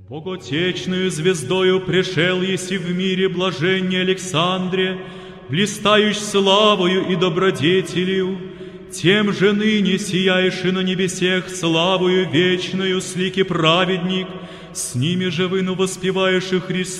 Боготечную звездою пришел еси в мире блаженней Александре, блистающ славою и добродетелью, тем же ныне сияешь и на небесех славою вечную, слики праведник, с ними же выну воспеваешь и Христа.